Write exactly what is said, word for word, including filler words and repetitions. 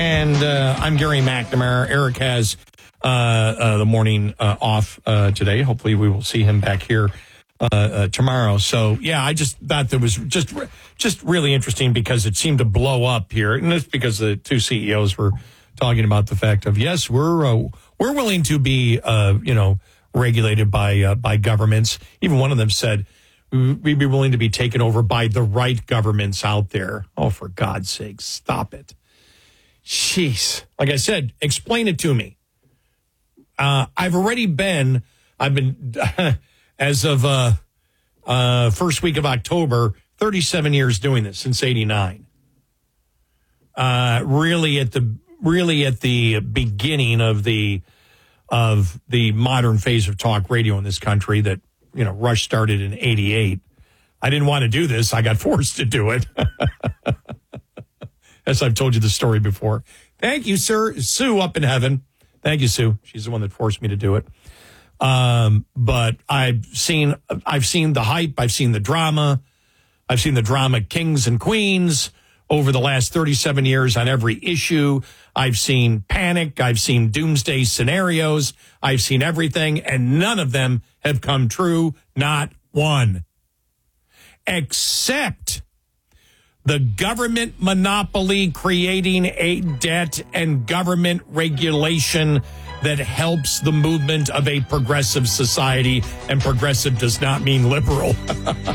And uh, I'm Gary McNamara. Eric has uh, uh, the morning uh, off uh, today. Hopefully we will see him back here uh, uh, tomorrow. So, yeah, I just thought that was just just really interesting because it seemed to blow up here. And it's because the two C E Os were talking about the fact of, yes, we're uh, we're willing to be, uh, you know, regulated by uh, by governments. Even one of them said, we'd be willing to be taken over by the right governments out there. Oh, for God's sake, stop it. Jeez. Like I said, explain it to me. Uh, I've already been, I've been, as of uh, uh, first week of October, thirty-seven years doing this, since eighty-nine. Uh, really at the, really at the beginning of the, of the modern phase of talk radio in this country that, you know, Rush started in eighty-eight. I didn't want to do this. I got forced to do it. As I've told you the story before. Thank you, sir. Sue up in heaven. Thank you, Sue. She's the one that forced me to do it. Um, but I've seen, I've seen the hype. I've seen the drama. I've seen the drama kings and queens over the last thirty-seven years on every issue. I've seen panic. I've seen doomsday scenarios. I've seen everything, and none of them have come true. Not one. Except the government monopoly creating a debt and government regulation that helps the movement of a progressive society. And progressive does not mean liberal.